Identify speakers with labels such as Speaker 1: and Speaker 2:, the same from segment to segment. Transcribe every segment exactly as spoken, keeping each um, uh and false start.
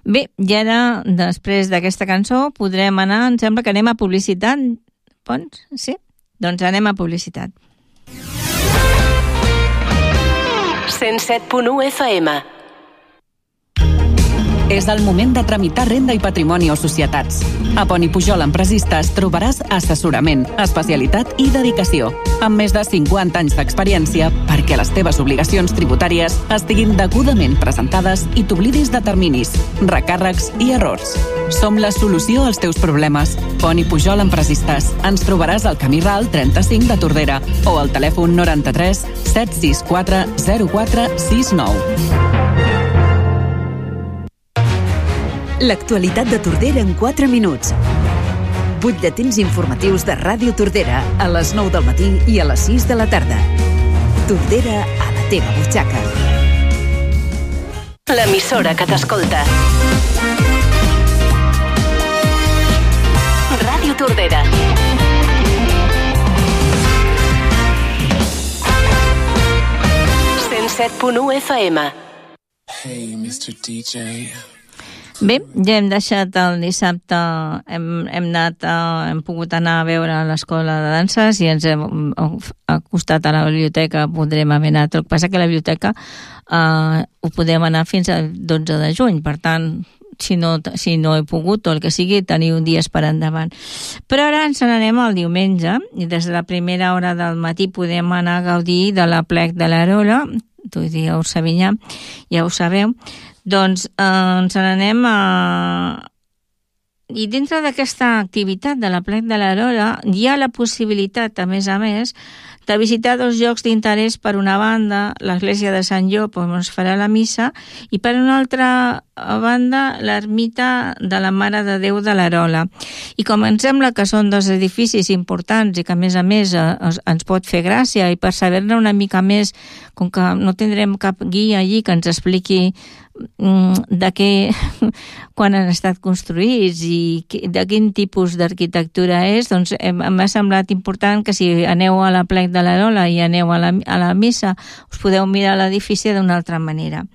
Speaker 1: Bé, i ara, després d'aquesta cançó, podrem anar, em sembla que anem a publicitat. Pons? Sí? Doncs anem a publicitat.
Speaker 2: cent set punt u F M.
Speaker 3: És el moment de tramitar renda i patrimoni o societats. A Pont i Pujol Empresistes trobaràs assessorament, especialitat i dedicació, amb més de cinquanta anys d'experiència perquè les teves obligacions tributàries estiguin degudament presentades i t'oblidis de terminis, recàrrecs i errors. Som la solució als teus problemes. Pont i Pujol Empresistes. Ens trobaràs al Camí Ral trenta-cinc de Tordera o al telèfon noranta-tres set sis quatre zero quatre sis nou.
Speaker 4: L'actualitat de Tordera en quatre minuts. Butlletins informatius de Ràdio Tordera a les nou del matí i a les sis de la tarda. Tordera a la teva butxaca.
Speaker 2: L'emissora que t'escolta. Ràdio Tordera. cent set punt u F M.
Speaker 5: Hey, mister D J.
Speaker 1: Bé, ja hem deixat el dissabte, hem, hem anat, a, hem pogut anar a veure l'escola de danses i ens hem acostat a la biblioteca, podrem haver anat. El que passa que a la biblioteca eh, ho podem anar fins al dotze de juny, per tant, si no, si no he pogut o el que sigui, teniu dies per endavant. Però ara ens n'anem al diumenge i des de la primera hora del matí podem anar a gaudir de l'Aplec de l'Arola, tu dieu Sabinyà, ja ho sabeu. Doncs eh, ens n'anem a... I dintre d'aquesta activitat de l'Aplec de l'Arola hi ha la possibilitat, a més a més, de visitar dos llocs d'interès. Per una banda, l'església de Sant Llop, on es farà la missa, i per una altra banda, l'ermita de la Mare de Déu de l'Arola. I com em sembla que són dos edificis importants i que, a més a més, ens pot fer gràcia, i per saber-ne una mica més, com que no tindrem cap guia allí que ens expliqui de què, quan han estat construïts i de quin tipus d'arquitectura és, doncs m'ha semblat important que si aneu a l'Aplec de l'Arola i aneu a la, a la missa, us podeu mirar l'edifici d'una altra manera.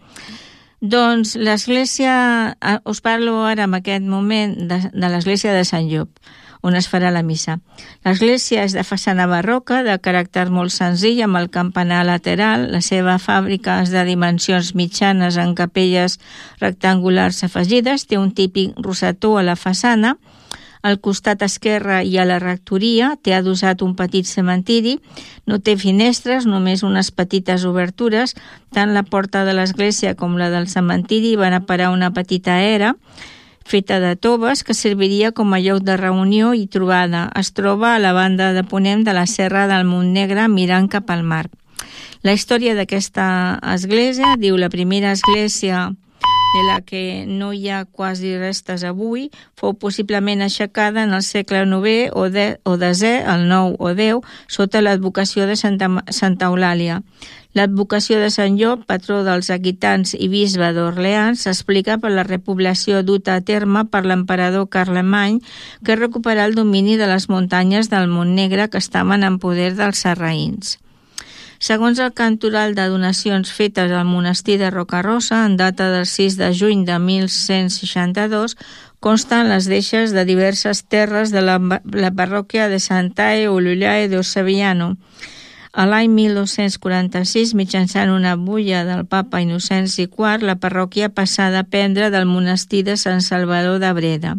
Speaker 1: Doncs l'església, us parlo ara en aquest moment de, de l'església de Sant Llop, on es farà la missa. L'església és de façana barroca, de caràcter molt senzill, amb el campanar lateral. La seva fàbrica és de dimensions mitjanes en capelles rectangulars afegides. Té un típic rosetó a la façana. Al costat esquerre i a la rectoria té adossat un petit cementiri. No té finestres, només unes petites obertures. Tant la porta de l'església com la del cementiri van a parar una petita era feta de toves que serviria com a lloc de reunió i trobada. Es troba a la banda de ponent de la Serra del Montnegre, mirant cap al mar. La història d'aquesta església diu: la primera església, de la que no hi ha quasi restes avui, fou possiblement aixecada en el segle novè o, de, o desè, el nou o deu, sota l'advocació de Santa, Santa Eulàlia. L'advocació de Sant Llop, patró dels aquitans i bisbe d'Orleans, s'explica per la repoblació duta a terme per l'emperador Carlemany, que recuperà el domini de les muntanyes del Montnegre que estaven en poder dels sarraïns. Segons el cantoral de donacions fetes al monestir de Rocarosa, en data del sis de juny de mil cent seixanta-dos, consten les deixes de diverses terres de la, la parròquia de Santa Eulàlia de Osaviano. A l'any mil dos-cents quaranta-sis, mitjançant una bulla del papa Innocenci quart, la parròquia passà a dependre del monestir de Sant Salvador de Breda.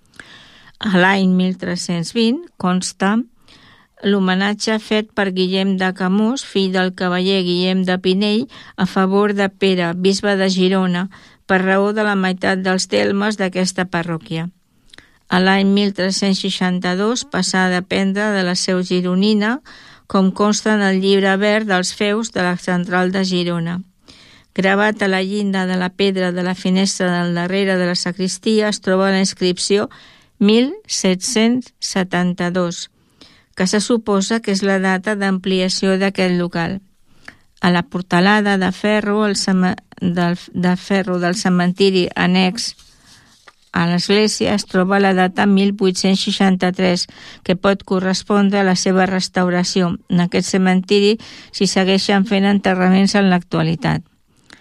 Speaker 1: A l'any mil tres-cents vint consta l'homenatge fet per Guillem de Camós, fill del cavaller Guillem de Pinell, a favor de Pere, bisbe de Girona, per raó de la meitat dels termes d'aquesta parròquia. A l'any mil tres-cents seixanta-dos passà a dependre de la seu gironina, com consta en el llibre verd dels feus de la central de Girona. Gravat a la llinda de la pedra de la finestra del darrere de la sagristia es troba la inscripció mil set-cents setanta-dos, que se suposa que és la data d'ampliació d'aquest local. A la portalada de ferro, el cem... del... de ferro del cementiri annex a l'església es troba la data mil vuit-cents seixanta-tres, que pot correspondre a la seva restauració. En aquest cementiri s'hi segueixen fent enterraments en l'actualitat.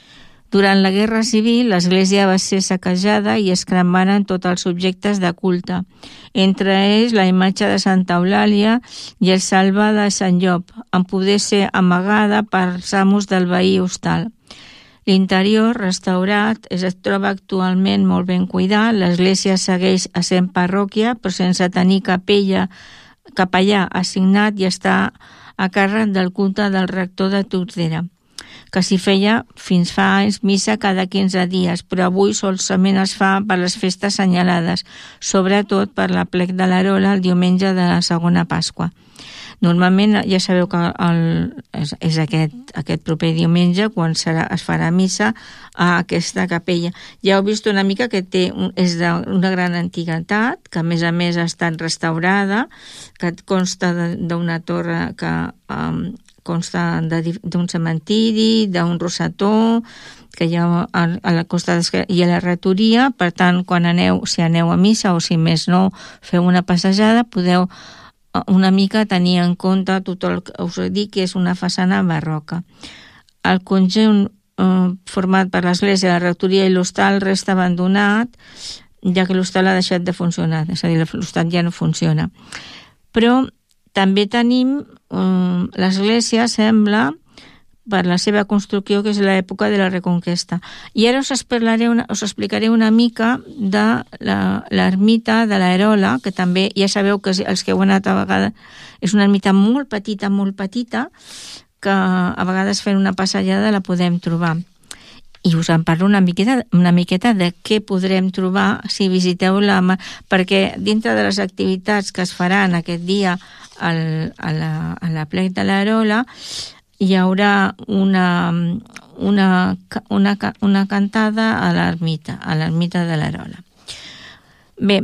Speaker 1: Durant la Guerra Civil, l'església va ser saquejada i es cremaren tots els objectes de culte, entre ells la imatge de Santa Eulàlia i el salve de Sant Llop, en poder ser amagada pels amos del veí hostal. L'interior, restaurat, es troba actualment molt ben cuidat. L'església segueix essent parròquia, però sense tenir capella, capellà assignat i està a càrrec del culte del rector de Tordera, que s'hi feia fins fa anys missa cada quinze dies, però avui solament es fa per les festes senyalades, sobretot per l'aplec de l'Arola el diumenge de la segona Pasqua. Normalment ja sabeu que el, és, és aquest, aquest proper diumenge quan serà, es farà missa a aquesta capella. Ja heu vist una mica que té, és d'una gran antiguitat, que a més a més ha estat restaurada, que consta d'una torre que um, consta d'un cementiri, d'un rosetó, que hi ha a la costa i a la retoria. Per tant, quan aneu, si aneu a missa o si més no feu una passejada, podeu una mica tenir en compte tot el que us dic, que és una façana barroca. El conjunt eh, format per l'església, la rectoria i l'hostal resta abandonat, ja que l'hostal ha deixat de funcionar, és a dir, l'hostal ja no funciona. Però també tenim eh, l'església, sembla, per la seva construcció, que és l'època de la Reconquesta. I ara us explicaré una, us explicaré una mica de l'ermita de l'Arola, que també, ja sabeu que els que heu anat a vegades, és una ermita molt petita, molt petita, que a vegades fent una passejada la podem trobar. I us en parlo una miqueta, una miqueta de què podrem trobar si visiteu la... perquè dintre de les activitats que es faran aquest dia al, a la, a la plec de l'Arola, hi haurà una, una, una, una cantada a l'ermita, a l'ermita de l'Arola. Bé,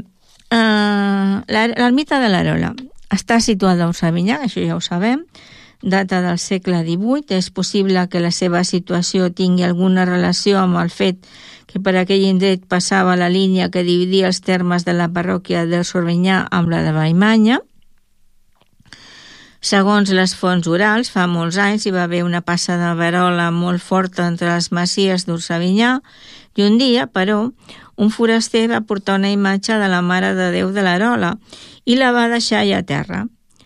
Speaker 1: eh, l'ermita de l'Arola està situada a Ursavinyà, això ja ho sabem, data del segle divuit. És possible que la seva situació tingui alguna relació amb el fet que per aquell indret passava la línia que dividia els termes de la parròquia de Ursavinyà amb la de Vallmanya. Segons les fonts orals, fa molts anys hi va haver una passa de verola molt forta entre les masies d'Ursavinyà i un dia, però, un foraster va portar una imatge de la Mare de Déu de l'Arola i la va deixar allà a terra.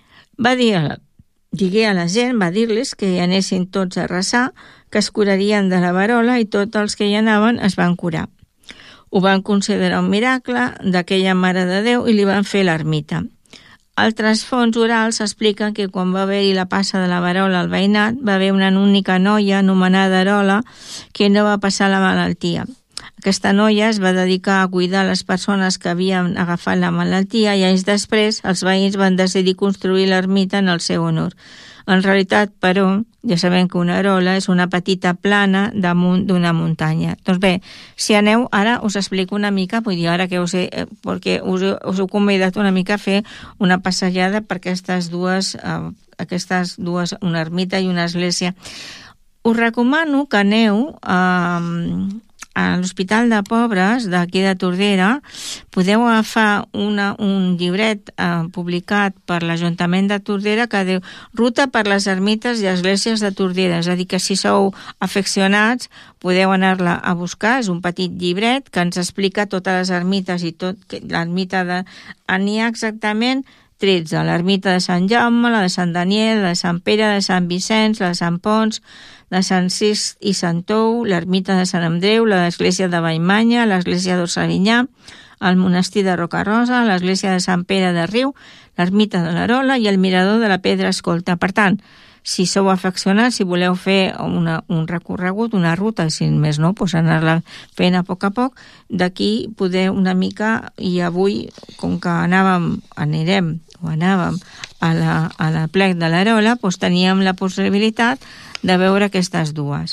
Speaker 1: Va dir a la, digué a la gent, va dir-les que hi anessin tots a resar, que es curarien de la verola i tots els que hi anaven es van curar. Ho van considerar un miracle d'aquella Mare de Déu i li van fer l'ermita. Altres fonts orals expliquen que quan va haver-hi la passa de la verola al veïnat va haver una única noia anomenada Arola que no va passar la malaltia. Aquesta noia es va dedicar a cuidar les persones que havien agafat la malaltia i anys després els veïns van decidir construir l'ermita en el seu honor. En realitat, però, ja sabem que una arola és una petita plana damunt d'una muntanya. Doncs bé, si aneu, ara us explico una mica, vull dir, ara que us he, perquè us, us he convidat una mica a fer una passejada per aquestes dues, eh, aquestes dues, una ermita i una església. Us recomano que aneu a... Eh, a l'Hospital de Pobres d'aquí de Tordera. Podeu agafar una, un llibret eh, publicat per l'Ajuntament de Tordera que diu Ruta per les ermites i esglésies de Tordera, és a dir, que si sou afeccionats podeu anar-la a buscar. És un petit llibret que ens explica totes les ermites i tot, l'ermita de... N'hi ha exactament tretze, l'ermita de Sant Jaume, la de Sant Daniel, la de Sant Pere, la de Sant Vicenç, la de Sant Pons, de Sant Cis i Sant Tou, l'ermita de Sant Andreu, l'església de Vallmanya, l'església d'Ursavinyà, el monestir de Rocarosa, l'església de Sant Pere de Riu, l'ermita de l'Arola i el mirador de la Pedra Escolta. Per tant, si sou afeccionats, si voleu fer una, un recorregut, una ruta, si més no, doncs anar-la fent a poc a poc, d'aquí podeu una mica, i avui, com que anàvem, anirem, o anàvem a la, a la plec de l'Arola, doncs teníem la possibilitat de veure aquestes dues.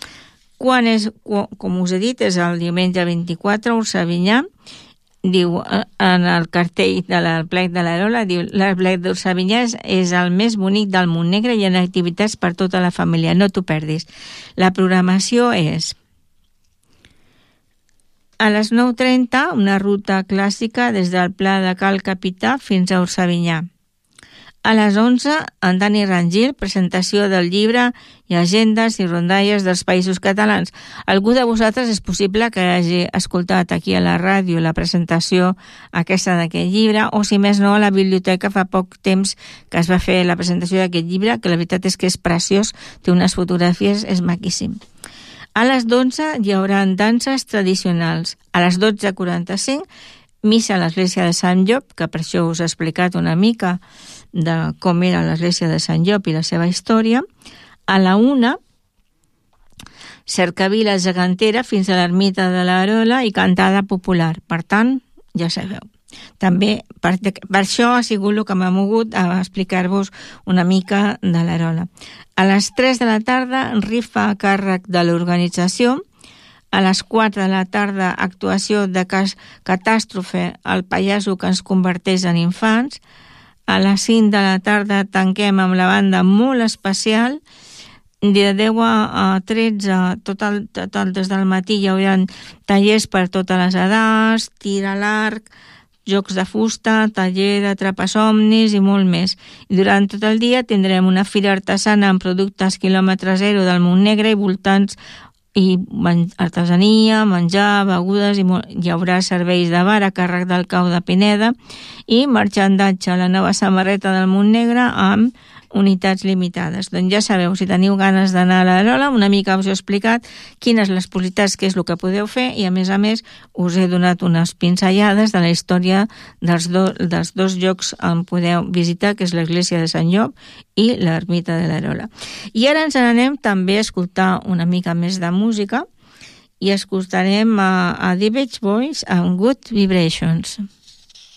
Speaker 1: Quan és, com us he dit, és el diumenge vint-i-quatre, Ursavinyà, diu en el cartell de la plec de l'Arola, diu la plec d'Ursavinyà és, és el més bonic del Montnegre i hi ha activitats per tota la família, no t'ho perdis. La programació és a les nou trenta una ruta clàssica des del Pla de Cal Capità fins a Ursavinyà. A les onze, en Dani Rangil, presentació del llibre Llegendes i rondalles dels Països Catalans. Algú de vosaltres és possible que hagi escoltat aquí a la ràdio la presentació aquesta d'aquest llibre, o si més no, a la biblioteca fa poc temps que es va fer la presentació d'aquest llibre, que la veritat és que és preciós, té unes fotografies, és maquíssim. A les dotze hi haurà danses tradicionals. A les dotze quaranta-cinc, missa a l'església de Sant Llop, que per això us he explicat una mica de com era l'església de Sant Llop i la seva història. A la una, cercavila gegantera fins a l'ermita de l'Arola i cantada popular. Per tant, ja sabeu. També, per, per això ha sigut el que m'ha mogut a explicar-vos una mica de l'Arola. A les tres de la tarda, rifa a càrrec de l'organització. A les quatre de la tarda, actuació de cas, catàstrofe, el pallasso que ens converteix en infants. A les cinc de la tarda tanquem amb la banda molt especial. De deu a tretze, total, total des del matí hi haurà tallers per totes les edats, tir a l'arc, jocs de fusta, taller de trapasomnis i molt més. I durant tot el dia tindrem una fira artesana amb productes quilòmetre zero del Montnegre i voltants i artesania, menjar, begudes, i hi haurà serveis de bar a càrrec del Cau de Pineda i marxandatge a la nova samarreta del Montnegre amb unitats limitades. Doncs ja sabeu, si teniu ganes d'anar a l'Arola, una mica us he explicat quines les possibilitats, què és el que podeu fer, i a més a més us he donat unes pinzellades de la història dels, do, dels dos llocs on podeu visitar, que és l'església de Sant Llop i l'ermita de l'Arola. I ara ens anem també a escoltar una mica més de música i escoltarem a, a The Beach Boys amb Good Vibrations.